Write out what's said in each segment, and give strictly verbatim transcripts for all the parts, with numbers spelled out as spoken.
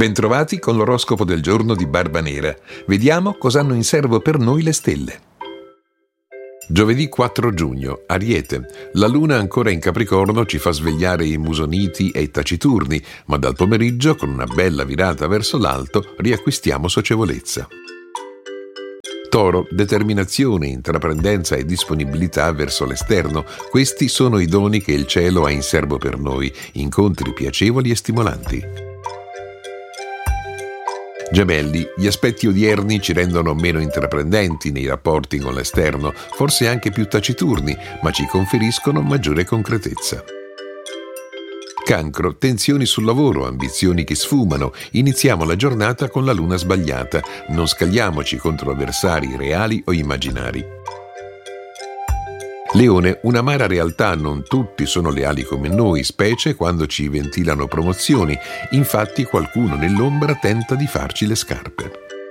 Bentrovati con l'oroscopo del giorno di Barbanera. Vediamo cosa hanno in serbo per noi le stelle. Giovedì quattro giugno, Ariete. La luna ancora in Capricorno ci fa svegliare immusoniti e taciturni, ma dal pomeriggio, con una bella virata verso l'alto, riacquistiamo socievolezza. Toro, determinazione, intraprendenza e disponibilità verso l'esterno. Questi sono i doni che il cielo ha in serbo per noi, incontri piacevoli e stimolanti. Gemelli, gli aspetti odierni ci rendono meno intraprendenti nei rapporti con l'esterno, forse anche più taciturni, ma ci conferiscono maggiore concretezza. Cancro, tensioni sul lavoro, ambizioni che sfumano. Iniziamo la giornata con la luna sbagliata. Non scagliamoci contro avversari reali o immaginari. Leone, un'amara realtà, non tutti sono leali come noi, specie quando ci ventilano promozioni. Infatti qualcuno nell'ombra tenta di farci le scarpe.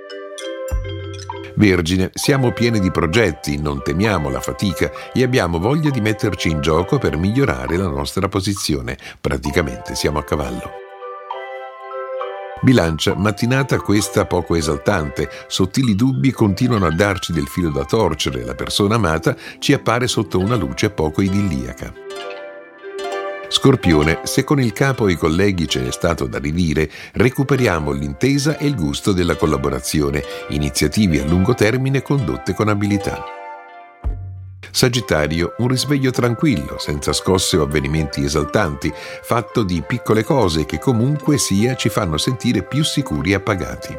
Vergine, siamo pieni di progetti, non temiamo la fatica e abbiamo voglia di metterci in gioco per migliorare la nostra posizione. Praticamente siamo a cavallo. Bilancia, mattinata questa poco esaltante, sottili dubbi continuano a darci del filo da torcere, la persona amata ci appare sotto una luce poco idilliaca. Scorpione, se con il capo e i colleghi ce n'è stato da ridire, recuperiamo l'intesa e il gusto della collaborazione, iniziative a lungo termine condotte con abilità. Sagittario, un risveglio tranquillo, senza scosse o avvenimenti esaltanti, fatto di piccole cose che comunque sia ci fanno sentire più sicuri e appagati.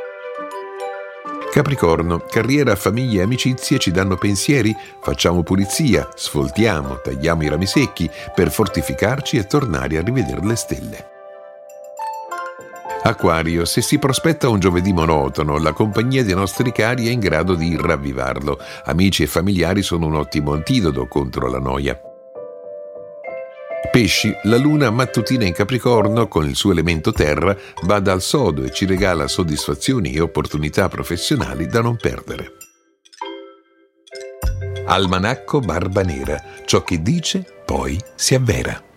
Capricorno, carriera, famiglia e amicizie ci danno pensieri, facciamo pulizia, sfoltiamo, tagliamo i rami secchi per fortificarci e tornare a rivedere le stelle. Acquario, se si prospetta un giovedì monotono, la compagnia dei nostri cari è in grado di ravvivarlo. Amici e familiari sono un ottimo antidoto contro la noia. Pesci, la luna mattutina in Capricorno, con il suo elemento terra, va dal sodo e ci regala soddisfazioni e opportunità professionali da non perdere. Almanacco Barbanera, ciò che dice poi si avvera.